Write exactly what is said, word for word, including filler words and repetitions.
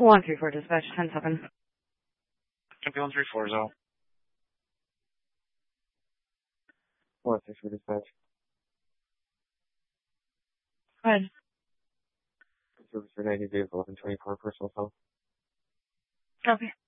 one three four dispatch, ten seven. Copy one three four, Zell. one six four dispatch. Go ahead. Service for ninety vehicle eleven twenty-four personal cell. Copy.